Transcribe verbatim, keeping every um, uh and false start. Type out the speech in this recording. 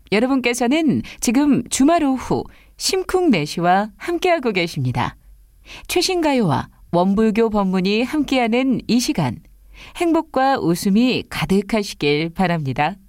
여러분께서는 지금 주말 오후 심쿵내시와 함께하고 계십니다. 최신가요와 원불교 법문이 함께하는 이 시간, 행복과 웃음이 가득하시길 바랍니다.